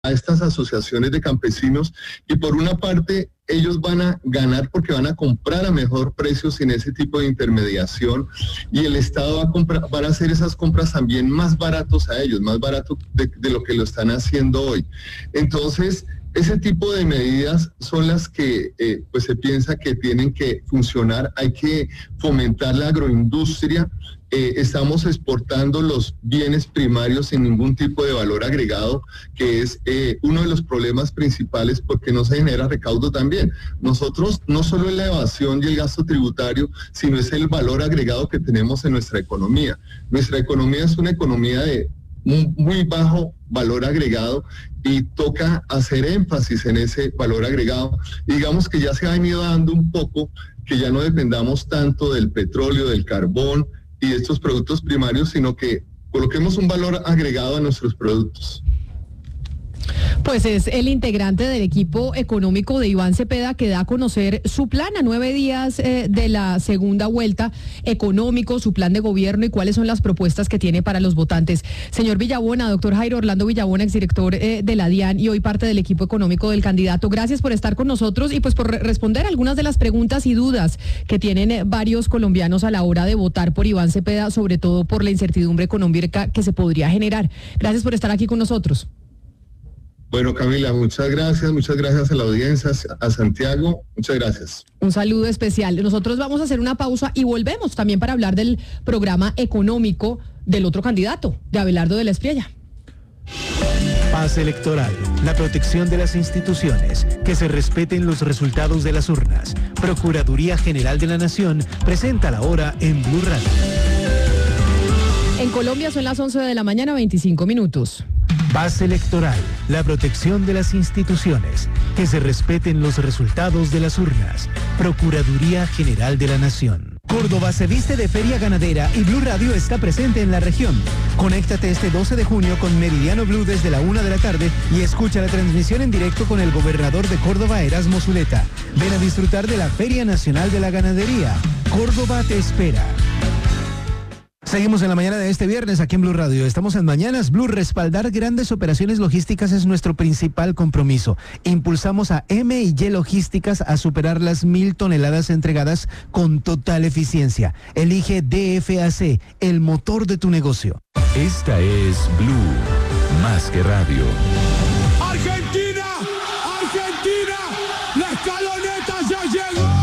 a estas asociaciones de campesinos, y por una parte ellos van a ganar porque van a comprar a mejor precio sin ese tipo de intermediación, y el Estado va a hacer esas compras también más baratos a ellos, más barato de lo que lo están haciendo hoy. Entonces, ese tipo de medidas son las que pues se piensa que tienen que funcionar. Hay que fomentar la agroindustria. Estamos exportando los bienes primarios sin ningún tipo de valor agregado, que es uno de los problemas principales porque no se genera recaudo también. Nosotros no solo es la evasión y el gasto tributario, sino es el valor agregado que tenemos en nuestra economía. Nuestra economía es una economía de muy bajo valor agregado y toca hacer énfasis en ese valor agregado. Y digamos que ya se ha venido dando un poco que ya no dependamos tanto del petróleo, del carbón y de estos productos primarios, sino que coloquemos un valor agregado a nuestros productos. Pues es el integrante del equipo económico de Iván Cepeda, que da a conocer su plan a 9 días de la segunda vuelta económico, su plan de gobierno y cuáles son las propuestas que tiene para los votantes. Señor Villabona, doctor Jairo Orlando Villabona, exdirector de la DIAN y hoy parte del equipo económico del candidato, gracias por estar con nosotros y pues por responder algunas de las preguntas y dudas que tienen varios colombianos a la hora de votar por Iván Cepeda, sobre todo por la incertidumbre económica que se podría generar. Gracias por estar aquí con nosotros. Bueno, Camila, muchas gracias a la audiencia, a Santiago, muchas gracias. Un saludo especial. Nosotros vamos a hacer una pausa y volvemos también para hablar del programa económico del otro candidato, de Abelardo de la Espriella. Paz electoral, la protección de las instituciones, que se respeten los resultados de las urnas. Procuraduría General de la Nación presenta la hora en Blue Radio. En Colombia son las 11 de la mañana, 25 minutos. Paz electoral, la protección de las instituciones, que se respeten los resultados de las urnas. Procuraduría General de la Nación. Córdoba se viste de feria ganadera y Blue Radio está presente en la región. Conéctate este 12 de junio con Meridiano Blue desde la 1 de la tarde y escucha la transmisión en directo con el gobernador de Córdoba, Erasmo Zuleta. Ven a disfrutar de la Feria Nacional de la Ganadería. Córdoba te espera. Seguimos en la mañana de este viernes aquí en Blue Radio. Estamos en Mañanas Blue. Respaldar grandes operaciones logísticas es nuestro principal compromiso. Impulsamos a M&Y Logísticas a superar las 1,000 toneladas entregadas con total eficiencia. Elige DFAC, el motor de tu negocio. Esta es Blue, más que radio. ¡Argentina! ¡Argentina! ¡La escaloneta ya llegó!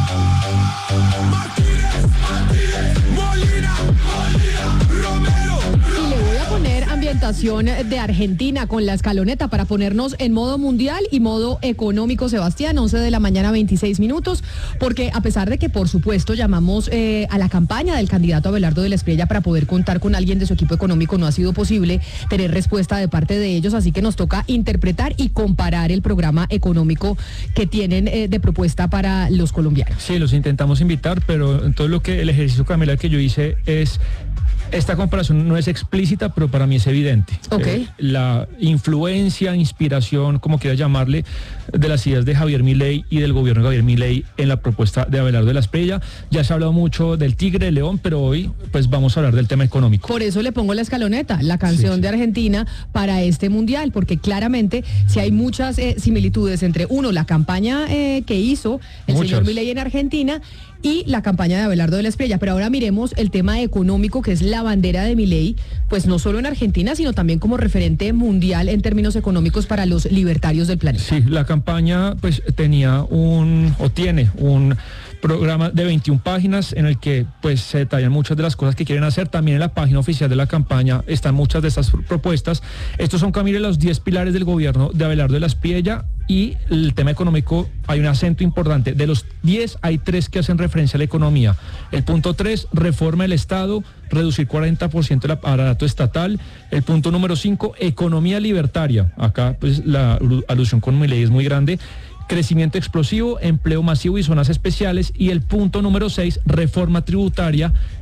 Ambientación de Argentina con la escaloneta para ponernos en modo mundial y modo económico, Sebastián, 11 de la mañana, 26 minutos, porque a pesar de que por supuesto llamamos a la campaña del candidato Abelardo de la Espriella para poder contar con alguien de su equipo económico, no ha sido posible tener respuesta de parte de ellos, así que nos toca interpretar y comparar el programa económico que tienen de propuesta para los colombianos. Sí, los intentamos invitar, pero entonces el ejercicio, Camila, que yo hice es... Esta comparación no es explícita, pero para mí es evidente. Okay. La influencia, inspiración, como quieras llamarle, de las ideas de Javier Milei y del gobierno de Javier Milei en la propuesta de Abelardo de la Espriella. Ya se ha hablado mucho del tigre, del león, pero hoy pues vamos a hablar del tema económico. Por eso le pongo la escaloneta, la canción de Argentina para este mundial, porque claramente si hay muchas similitudes entre, uno, la campaña que hizo el señor Milei en Argentina y la campaña de Abelardo de la Espriella. Pero ahora miremos el tema económico, que es la bandera de Milei, pues no solo en Argentina, sino también como referente mundial en términos económicos para los libertarios del planeta. Sí, la campaña pues tiene un programa de 21 páginas en el que pues se detallan muchas de las cosas que quieren hacer. También en la página oficial de la campaña están muchas de estas propuestas. Estos son, Camila, los 10 pilares del gobierno de Abelardo de la Espriella, y el tema económico hay un acento importante. De los 10 hay 3 que hacen referencia a la economía. El punto 3, reforma del Estado, reducir 40% el aparato estatal. El punto número 5, economía libertaria. Acá pues la alusión con Milei es muy grande. Crecimiento explosivo, empleo masivo y zonas especiales. Y el punto número 6, reforma tributaria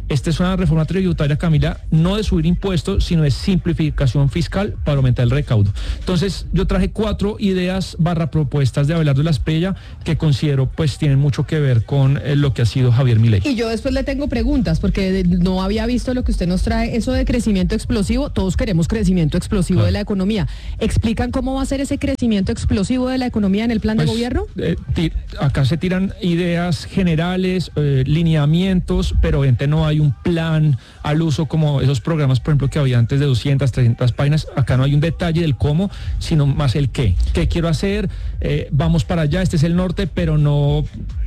esta es una reforma tributaria, Camila, no de subir impuestos, sino de simplificación fiscal para aumentar el recaudo. Entonces, yo traje 4 ideas / propuestas de Abelardo de la Espriella que considero pues tienen mucho que ver con lo que ha sido Javier Milei. Y yo después le tengo preguntas, porque no había visto lo que usted nos trae, eso de crecimiento explosivo. Todos queremos crecimiento explosivo de la economía. ¿Explican cómo va a ser ese crecimiento explosivo de la economía en el plan de gobierno? Acá se tiran ideas generales, lineamientos, pero obviamente no hay un plan al uso como esos programas, por ejemplo, que había antes de 200, 300 páginas. Acá no hay un detalle del cómo, sino más el qué. ¿Qué quiero hacer? Vamos para allá, este es el norte, pero no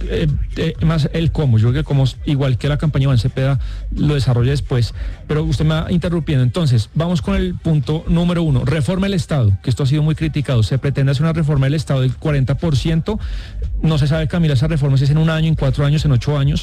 más el cómo. Yo creo que el cómo, igual que la campaña Iván Cepeda, lo desarrolla después. Pero usted me va interrumpiendo. Entonces, vamos con el punto número 1. Reforma del Estado, que esto ha sido muy criticado. Se pretende hacer una reforma del Estado del 40%. No se sabe, Camila, esa reforma si es en 1 año, en 4 años, en 8 años.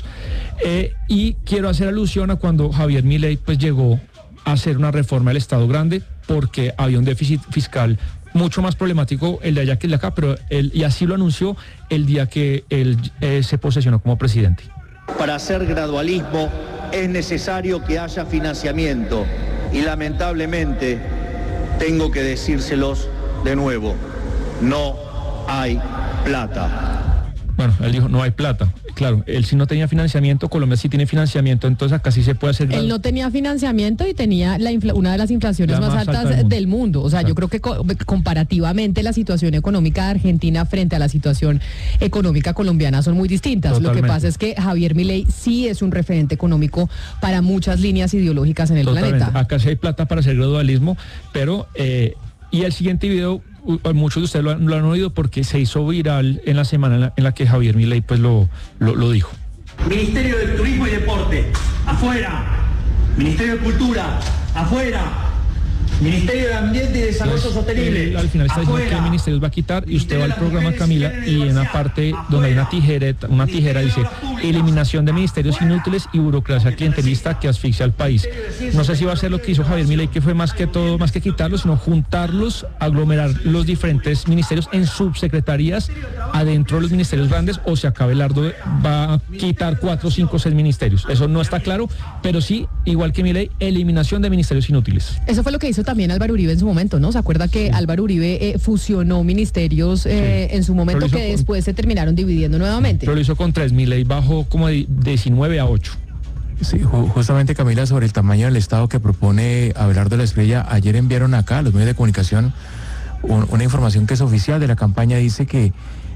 Y quiero hacer alusión a cuando Javier Milei pues llegó a hacer una reforma del Estado grande, porque había un déficit fiscal mucho más problemático el de allá que el de acá, pero y así lo anunció el día que él se posesionó como presidente. Para hacer gradualismo es necesario que haya financiamiento y lamentablemente tengo que decírselos de nuevo, no hay plata. Bueno, él dijo, no hay plata. Claro, él sí no tenía financiamiento, Colombia sí tiene financiamiento, entonces acá sí se puede hacer... Él no tenía financiamiento y tenía una de las inflaciones más altas del mundo. O sea, yo creo que comparativamente la situación económica de Argentina frente a la situación económica colombiana son muy distintas. Totalmente. Lo que pasa es que Javier Milei sí es un referente económico para muchas líneas ideológicas en el planeta. Acá sí hay plata para hacer gradualismo, pero... y el siguiente video... muchos de ustedes lo han oído porque se hizo viral en la semana en la que Javier Milei pues lo dijo. Ministerio de Turismo y Deporte, afuera. Ministerio de Cultura, afuera. Ministerio de Ambiente y Desarrollo Sostenible. Al final está diciendo que el ministerio va a quitar y usted va al programa, Camila, y en la parte donde hay una tijera dice eliminación de ministerios inútiles y burocracia clientelista que asfixia al país. No sé si va a ser lo que hizo Javier Milei, que fue más que quitarlos, sino juntarlos, aglomerar los diferentes ministerios en subsecretarías adentro de los ministerios grandes, o si acá Abelardo va a quitar 4, 5, 6 ministerios. Eso no está claro, pero sí, igual que Milei, eliminación de ministerios inútiles. Eso fue lo que hizo también Álvaro Uribe en su momento, ¿no? ¿Se acuerda que Álvaro Uribe fusionó ministerios en su momento que después se terminaron dividiendo nuevamente? Pero lo hizo con 3, Milei bajó como de 19 a 8. Sí, justamente, Camila, sobre el tamaño del Estado que propone Abelardo de la Espriella, ayer enviaron acá a los medios de comunicación una información que es oficial de la campaña. Dice que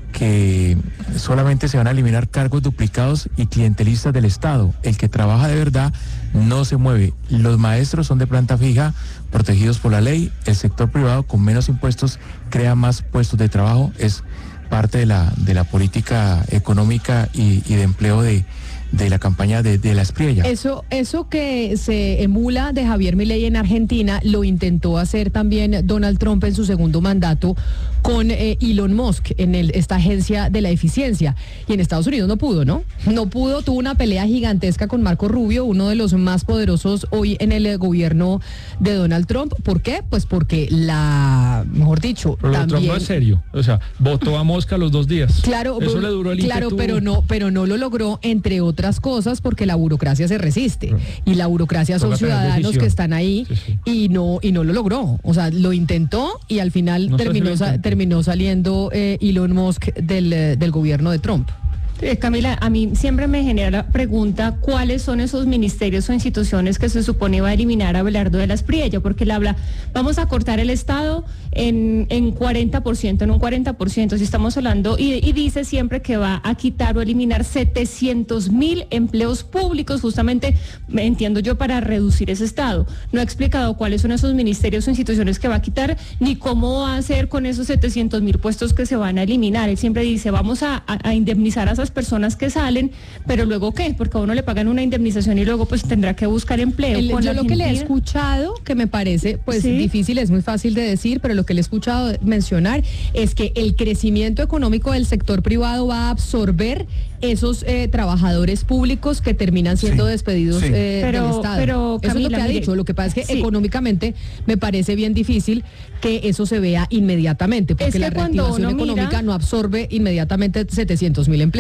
solamente se van a eliminar cargos duplicados y clientelistas del Estado. El que trabaja de verdad no se mueve. Los maestros son de planta fija, protegidos por la ley. El sector privado con menos impuestos crea más puestos de trabajo. Es parte de la política económica y de empleo de la campaña de la Espriella. Eso que se emula de Javier Milei en Argentina lo intentó hacer también Donald Trump en su segundo mandato con Elon Musk en esta agencia de la eficiencia, y en Estados Unidos no pudo, tuvo una pelea gigantesca con Marco Rubio, uno de los más poderosos hoy en el gobierno de Donald Trump. ¿Por qué? Pues porque mejor dicho, pero también... Trump no es serio, o sea, votó a Mosca los 2 días. Claro, eso le duró el ímpetu. Pero no lo logró, entre otras cosas, porque la burocracia se resiste, y la burocracia son ciudadanos que están ahí, y no lo logró. O sea, lo intentó y al final terminó saliendo Elon Musk del gobierno de Trump. Camila, a mí siempre me genera la pregunta, ¿cuáles son esos ministerios o instituciones que se supone va a eliminar Abelardo de la Espriella? Porque él habla, vamos a cortar el Estado en 40%, en un 40%, si estamos hablando, y dice siempre que va a quitar o eliminar 700.000 empleos públicos, justamente, entiendo yo, para reducir ese Estado. No ha explicado cuáles son esos ministerios o instituciones que va a quitar, ni cómo va a hacer con esos 700.000 puestos que se van a eliminar. Él siempre dice, vamos a indemnizar a esas personas que salen, pero luego ¿qué? Porque a uno le pagan una indemnización y luego pues tendrá que buscar empleo. Yo lo que le he escuchado, que me parece pues difícil, es muy fácil de decir, pero lo que le he escuchado mencionar es que el crecimiento económico del sector privado va a absorber esos trabajadores públicos que terminan siendo despedidos del Estado. Pero, Camila, eso es lo que ha dicho. Lo que pasa es que económicamente me parece bien difícil que eso se vea inmediatamente, porque la reactivación económica no absorbe inmediatamente 700.000 empleos.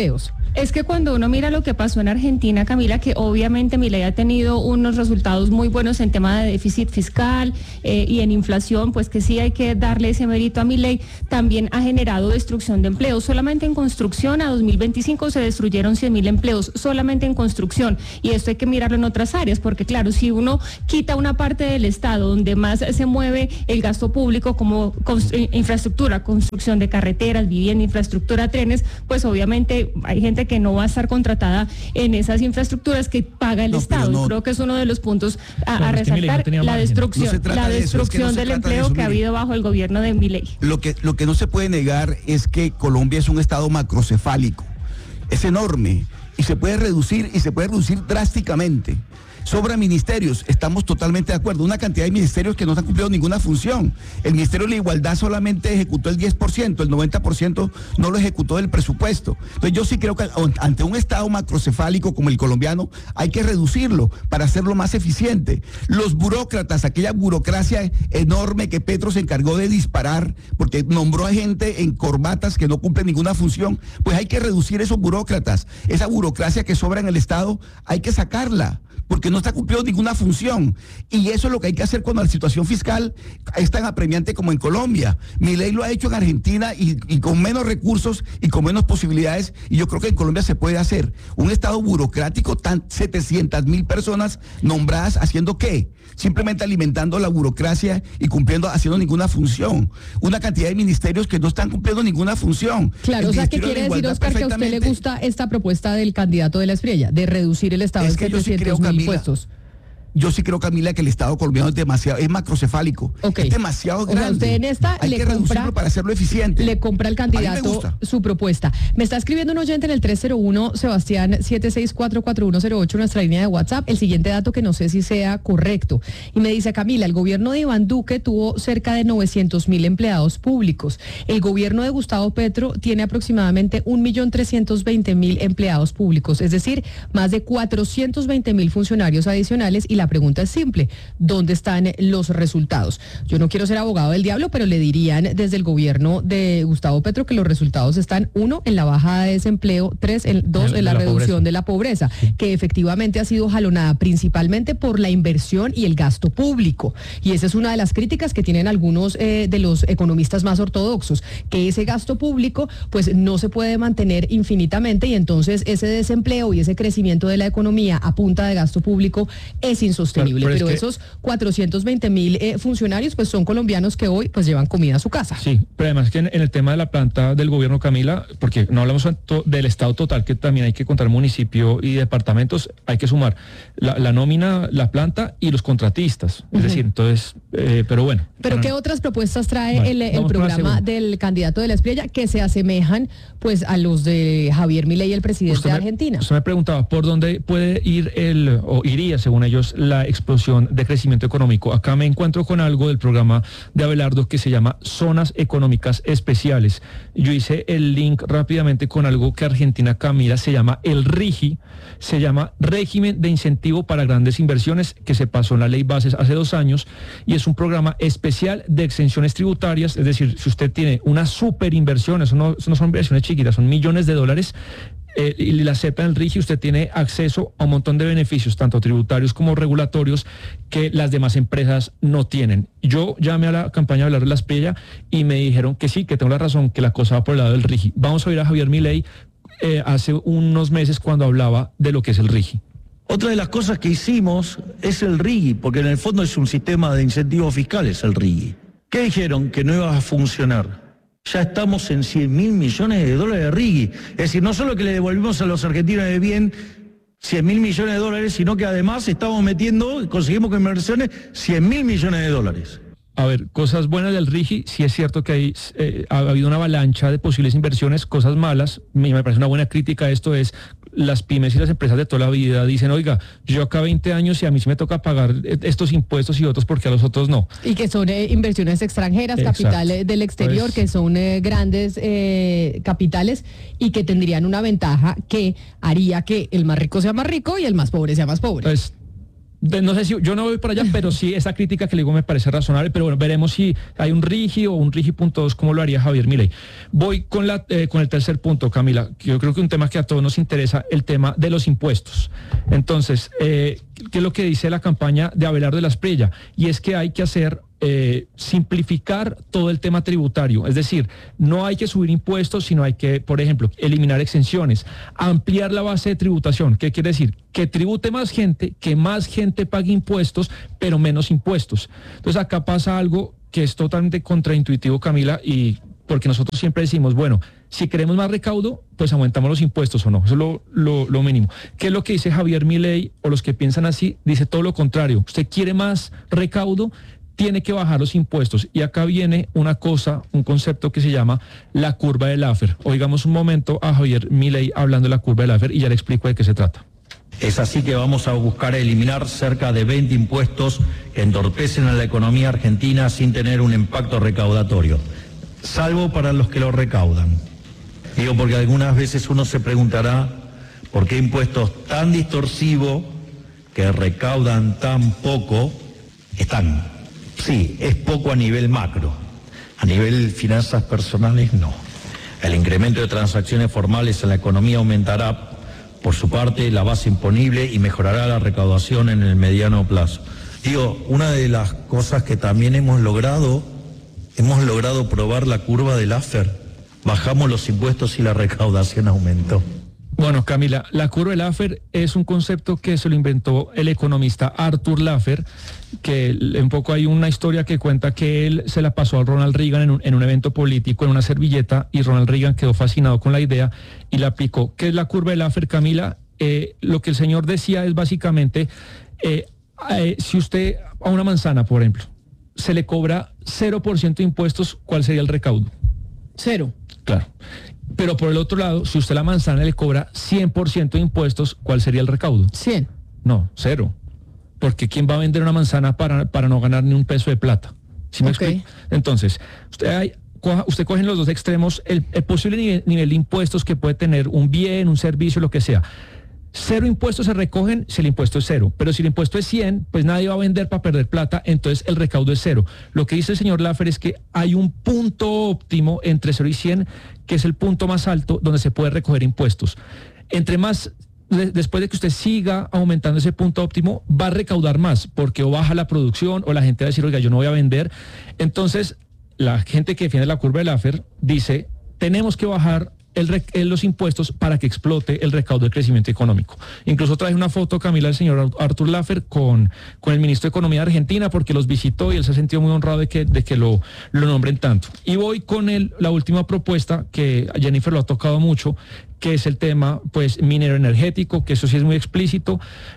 Es que cuando uno mira lo que pasó en Argentina, Camila, que obviamente Milei ha tenido unos resultados muy buenos en tema de déficit fiscal y en inflación, pues que sí hay que darle ese mérito a Milei, también ha generado destrucción de empleos. Solamente en construcción a 2025 se destruyeron 100.000 empleos, solamente en construcción. Y esto hay que mirarlo en otras áreas, porque claro, si uno quita una parte del Estado donde más se mueve el gasto público, como infraestructura, construcción de carreteras, vivienda, infraestructura, trenes, pues obviamente hay gente que no va a estar contratada en esas infraestructuras que paga el Estado. Creo que es uno de los puntos a resaltar, la destrucción del empleo que ha habido bajo el gobierno de Milei. Lo que no se puede negar es que Colombia es un Estado macrocefálico, es enorme y se puede reducir drásticamente. Sobran ministerios, estamos totalmente de acuerdo. Una cantidad de ministerios que no han cumplido ninguna función. El Ministerio de la Igualdad solamente ejecutó el 10%, el 90% no lo ejecutó del presupuesto. Entonces yo sí creo que ante un Estado macrocefálico como el colombiano hay que reducirlo para hacerlo más eficiente. Los burócratas, aquella burocracia enorme que Petro se encargó de disparar porque nombró a gente en corbatas que no cumple ninguna función, pues hay que reducir esos burócratas. Esa burocracia que sobra en el Estado hay que sacarla, porque no está cumpliendo ninguna función. Y eso es lo que hay que hacer cuando la situación fiscal es tan apremiante como en Colombia. Milei lo ha hecho en Argentina y con menos recursos y con menos posibilidades, y yo creo que en Colombia se puede hacer. Un Estado burocrático, 700.000 personas nombradas, ¿haciendo qué? Simplemente alimentando la burocracia y haciendo ninguna función. Una cantidad de ministerios que no están cumpliendo ninguna función. Claro, o sea, ¿qué quiere decir, Oscar, que a usted le gusta esta propuesta del candidato de la Espriella, de reducir el Estado en 700.000 impuestos? Yo sí creo, Camila, que el Estado colombiano es macrocefálico. Okay. Es demasiado grande. O sea, usted en esta hay que reducirlo para hacerlo eficiente. Le compra al candidato su propuesta. Me está escribiendo un oyente en el 301, Sebastián 76444108, nuestra línea de WhatsApp, el siguiente dato que no sé si sea correcto. Y me dice, Camila, el gobierno de Iván Duque tuvo cerca de 900.000 empleados públicos. El gobierno de Gustavo Petro tiene aproximadamente 1.320.000 empleados públicos, es decir, más de 420.000 funcionarios adicionales. Y la pregunta es simple, ¿dónde están los resultados? Yo no quiero ser abogado del diablo, pero le dirían desde el gobierno de Gustavo Petro que los resultados están, 1, en la bajada de desempleo, 2, en la reducción de la pobreza, que efectivamente ha sido jalonada principalmente por la inversión y el gasto público. Y esa es una de las críticas que tienen algunos de los economistas más ortodoxos, que ese gasto público pues no se puede mantener infinitamente y entonces ese desempleo y ese crecimiento de la economía a punta de gasto público es insostenible, pero esos 420.000 funcionarios pues son colombianos que hoy pues llevan comida a su casa. Sí, pero además que en el tema de la planta del gobierno, Camila, porque no hablamos del Estado total, que también hay que contar municipio y departamentos, hay que sumar la nómina, la planta y los contratistas, es decir, entonces, pero bueno. ¿Pero qué otras propuestas trae el programa del candidato de la Espriella que se asemejan pues a los de Javier Milei, el presidente de Argentina? Usted me preguntaba por dónde puede ir o iría, según ellos, la explosión de crecimiento económico. Acá me encuentro con algo del programa de Abelardo que se llama Zonas Económicas Especiales. Yo hice el link rápidamente con algo que Argentina, Camila, se llama el RIGI, se llama Régimen de Incentivo para Grandes Inversiones, que se pasó en la Ley Bases hace 2 años, y es un programa especial de exenciones tributarias, es decir, si usted tiene una super inversión, eso no son inversiones chiquitas, son millones de dólares, y la acepta en el RIGI, usted tiene acceso a un montón de beneficios, tanto tributarios como regulatorios, que las demás empresas no tienen. Yo llamé a la campaña de Abelardo de la Espriella y me dijeron que sí, que tengo la razón, que la cosa va por el lado del RIGI. Vamos a oír a Javier Milei hace unos meses cuando hablaba de lo que es el RIGI. Otra de las cosas que hicimos es el RIGI, porque en el fondo es un sistema de incentivos fiscales el RIGI. ¿Qué dijeron? Que no iba a funcionar. Ya estamos en 100.000 millones de dólares de RIGI. Es decir, no solo que le devolvimos a los argentinos de bien 100.000 millones de dólares, sino que además estamos metiendo, conseguimos con inversiones 100.000 millones de dólares. A ver, cosas buenas del RIGI, sí es cierto que ha habido una avalancha de posibles inversiones, cosas malas, me parece una buena crítica a esto es, las pymes y las empresas de toda la vida dicen, oiga, yo acá 20 años y a mí sí me toca pagar estos impuestos y otros porque a los otros no. Y que son inversiones extranjeras, exacto, capital del exterior, pues, que son grandes capitales y que tendrían una ventaja que haría que el más rico sea más rico y el más pobre sea más pobre. Pues, No sé si, yo no voy para allá, pero sí esa crítica que le digo me parece razonable, pero bueno, veremos si hay un RIGI o un RIGI punto 2, como lo haría Javier Milei. Voy con el tercer punto, Camila, que yo creo que un tema que a todos nos interesa, el tema de los impuestos. Entonces, ¿qué es lo que dice la campaña de Abelardo de la Espriella? Y es que hay que hacer simplificar todo el tema tributario, es decir, no hay que subir impuestos, sino hay que, por ejemplo, eliminar exenciones, ampliar la base de tributación. ¿Qué quiere decir? Que tribute más gente, que más gente pague impuestos, pero menos impuestos. Entonces acá pasa algo que es totalmente contraintuitivo, Camila, y porque nosotros siempre decimos, bueno, si queremos más recaudo, pues aumentamos los impuestos o no, eso es lo mínimo. ¿Qué es lo que dice Javier Milei o los que piensan así? Dice todo lo contrario, usted quiere más recaudo, tiene que bajar los impuestos. Y acá viene una cosa, un concepto que se llama la curva de Laffer. Oigamos un momento a Javier Milei hablando de la curva de Laffer y ya le explico de qué se trata. Es así que vamos a buscar eliminar cerca de 20 impuestos que entorpecen a la economía argentina sin tener un impacto recaudatorio, salvo para los que lo recaudan. Digo porque algunas veces uno se preguntará por qué impuestos tan distorsivos que recaudan tan poco están. Sí, es poco a nivel macro, a nivel finanzas personales no. El incremento de transacciones formales en la economía aumentará, por su parte, la base imponible y mejorará la recaudación en el mediano plazo. Digo, una de las cosas que también hemos logrado probar la curva de Laffer. Bajamos los impuestos y la recaudación aumentó. Bueno, Camila, la curva de Laffer es un concepto que se lo inventó el economista Arthur Laffer, que un poco hay una historia que cuenta que él se la pasó a Ronald Reagan en un evento político en una servilleta y Ronald Reagan quedó fascinado con la idea y la aplicó. ¿Qué es la curva de Laffer, Camila? Lo que el señor decía es básicamente, si usted a una manzana, por ejemplo, se le cobra 0% de impuestos, ¿cuál sería el recaudo? 0. Claro. Pero por el otro lado, si usted a la manzana le cobra 100% de impuestos, ¿cuál sería el recaudo? 100. No, 0. Porque ¿quién va a vender una manzana para no ganar ni un peso de plata? ¿Sí me explico? Entonces, usted coge en los dos extremos el posible nivel de impuestos que puede tener un bien, un servicio, lo que sea. 0 impuestos se recogen si el impuesto es 0, pero si el impuesto es 100, pues nadie va a vender para perder plata, entonces el recaudo es 0. Lo que dice el señor Laffer es que hay un punto óptimo entre 0 y 100, que es el punto más alto donde se puede recoger impuestos. Entre más, después de que usted siga aumentando ese punto óptimo, va a recaudar más, porque o baja la producción o la gente va a decir, oiga, yo no voy a vender. Entonces, la gente que defiende la curva de Laffer dice, tenemos que bajar los impuestos para que explote el recaudo del crecimiento económico. Incluso traje una foto, Camila, del señor Arthur Laffer con el ministro de Economía de Argentina, porque los visitó y él se ha sentido muy honrado de que lo nombren tanto. Y voy con la última propuesta, que a Jennifer lo ha tocado mucho, que es el tema, pues, minero energético, que eso sí es muy explícito.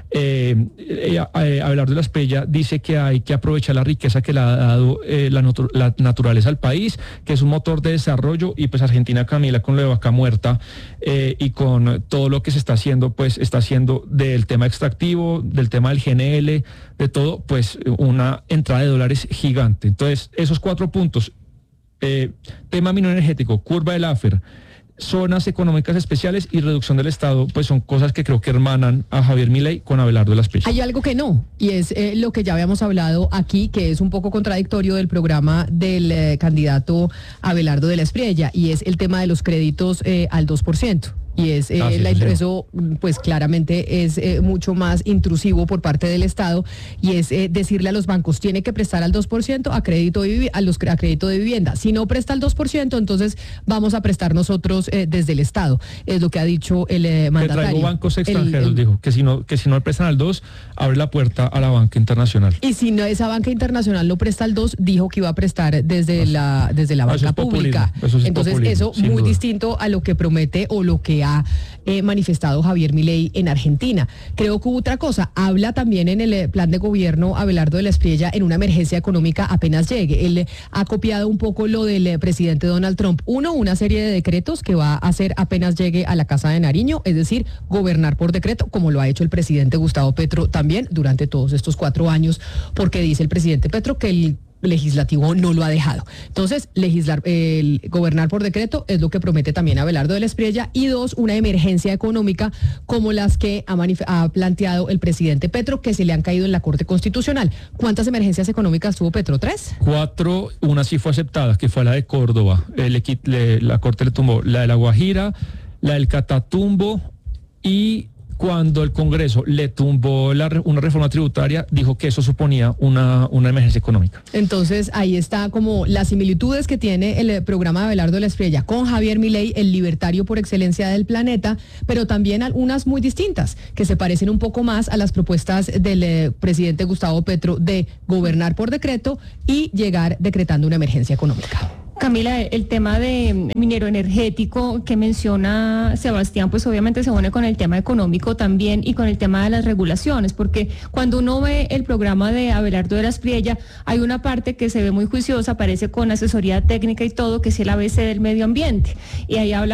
Abelardo de la Espriella dice que hay que aprovechar la riqueza que le ha dado la naturaleza al país, que es un motor de desarrollo, y pues Argentina, Camila, con lo de Vaca Muerta y con todo lo que se está haciendo, pues está haciendo del tema extractivo, del tema del GNL, de todo, pues una entrada de dólares gigante. Entonces, esos 4 puntos, tema minero energético, curva de Laffer, zonas económicas especiales y reducción del Estado, pues son cosas que creo que hermanan a Javier Milei con Abelardo de la Espriella. Hay algo que no, y es lo que ya habíamos hablado aquí, que es un poco contradictorio del programa del candidato Abelardo de la Espriella, y es el tema de los créditos al 2%. Y es eso pues claramente es mucho más intrusivo por parte del Estado, y es decirle a los bancos, tiene que prestar al 2% a crédito de vivienda. Si no presta al 2%, entonces vamos a prestar nosotros desde el Estado. Es lo que ha dicho el mandatario. Que traigo bancos extranjeros, dijo, que si no le prestan al 2, abre la puerta a la banca internacional. Y si no, esa banca internacional no presta al 2, dijo que iba a prestar desde la banca pública. Entonces eso muy distinto a lo que promete o lo que ha manifestado Javier Milei en Argentina. Creo que hubo otra cosa. Habla también en el plan de gobierno Abelardo de la Espriella en una emergencia económica apenas llegue. Él ha copiado un poco lo del presidente Donald Trump. Una serie de decretos que va a hacer apenas llegue a la Casa de Nariño, es decir, gobernar por decreto, como lo ha hecho el presidente Gustavo Petro también durante todos estos 4 años, porque dice el presidente Petro que legislativo no lo ha dejado. Entonces, gobernar por decreto es lo que promete también Abelardo de la Espriella, y 2, una emergencia económica como las que ha planteado el presidente Petro, que se le han caído en la Corte Constitucional. ¿Cuántas emergencias económicas tuvo Petro? 3. 4, una sí fue aceptada, que fue la de Córdoba. La Corte le tumbó la de La Guajira, la del Catatumbo, y cuando el Congreso le tumbó una reforma tributaria, dijo que eso suponía una emergencia económica. Entonces, ahí está como las similitudes que tiene el programa de Abelardo de la Espriella con Javier Milei, el libertario por excelencia del planeta, pero también algunas muy distintas, que se parecen un poco más a las propuestas del presidente Gustavo Petro de gobernar por decreto y llegar decretando una emergencia económica. Camila, el tema de minero energético que menciona Sebastián, pues obviamente se une con el tema económico también y con el tema de las regulaciones, porque cuando uno ve el programa de Abelardo de la Espriella, hay una parte que se ve muy juiciosa, aparece con asesoría técnica y todo, que es el ABC del medio ambiente, y ahí habla